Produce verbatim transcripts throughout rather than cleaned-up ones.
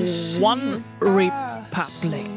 One Republic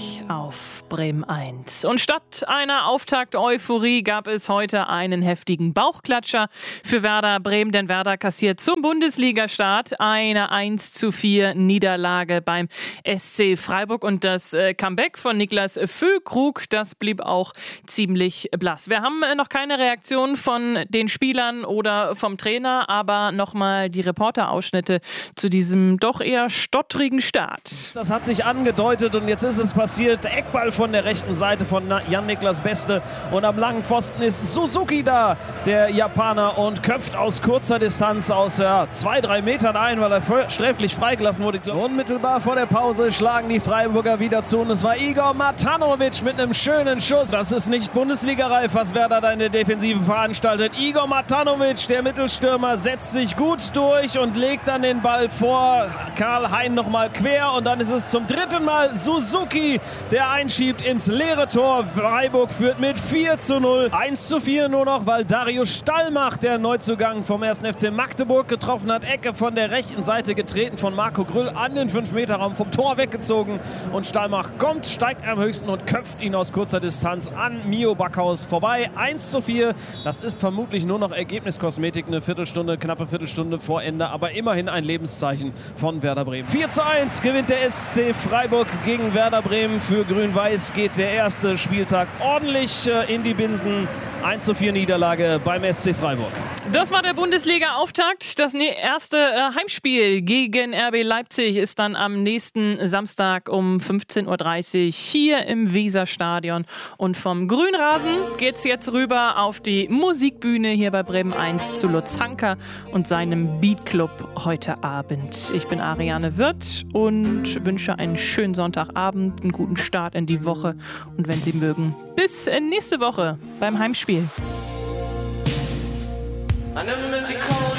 auf Bremen eins. Und statt einer Auftakt-Euphorie gab es heute einen heftigen Bauchklatscher für Werder Bremen, denn Werder kassiert zum Bundesligastart eine eins zu vier Niederlage beim S C Freiburg und das äh, Comeback von Niklas Füllkrug, das blieb auch ziemlich blass. Wir haben äh, noch keine Reaktion von den Spielern oder vom Trainer, aber nochmal die Reporterausschnitte zu diesem doch eher stottrigen Start. Das hat sich angedeutet und jetzt ist es passiert. Eckball von der rechten Seite von Jan-Niklas Beste und am langen Pfosten ist Suzuki da, der Japaner, und köpft aus kurzer Distanz aus ja, zwei, drei Metern ein, weil er sträflich freigelassen wurde. Unmittelbar vor der Pause schlagen die Freiburger wieder zu und es war Igor Matanovic mit einem schönen Schuss. Das ist nicht Bundesliga-reif, was Werder da in der Defensive veranstaltet. Igor Matanovic, der Mittelstürmer, setzt sich gut durch und legt dann den Ball vor Karl Hein nochmal quer und dann ist es zum dritten Mal Suzuki, der einschiebt ins leere Tor. Freiburg führt mit vier zu null. eins zu vier nur noch, weil Darius Stallmach, der Neuzugang vom ersten F C Magdeburg, getroffen hat. Ecke von der rechten Seite getreten von Marco Grüll an den fünf Meter Raum, vom Tor weggezogen. Und Stallmach kommt, steigt am höchsten und köpft ihn aus kurzer Distanz an Mio Backhaus vorbei. eins zu vier. Das ist vermutlich nur noch Ergebniskosmetik. Eine Viertelstunde, knappe Viertelstunde vor Ende. Aber immerhin ein Lebenszeichen von Werder Bremen. vier zu eins gewinnt der S C Freiburg gegen Werder Bremen. Für Grün-Weiß geht der erste Spieltag ordentlich in die Binsen. eins zu vier Niederlage beim S C Freiburg. Das war der Bundesliga-Auftakt. Das erste äh, Heimspiel gegen R B Leipzig ist dann am nächsten Samstag um fünfzehn Uhr dreißig hier im Weserstadion. Und vom Grünrasen geht's jetzt rüber auf die Musikbühne hier bei Bremen eins zu Lutz Hanker und seinem Beatclub heute Abend. Ich bin Ariane Wirth und wünsche einen schönen Sonntagabend, einen guten Start in die Woche und wenn Sie mögen, bis nächste Woche beim Heimspiel. I never meant to call